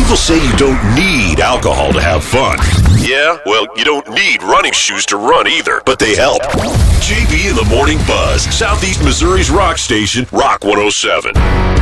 People say you don't need alcohol to have fun. Yeah, well, you don't need running shoes to run either, but they help. JB in the Morning Buzz, Southeast Missouri's rock station, Rock 107.